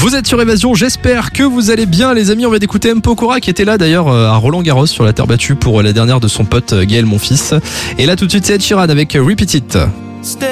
Vous êtes sur Évasion, j'espère que vous allez bien les amis. On va écouter M. Pokora qui était là d'ailleurs à Roland-Garros sur la terre battue pour la dernière de son pote Gaël Monfils. Et là tout de suite c'est Ed Sheeran avec Repeat It.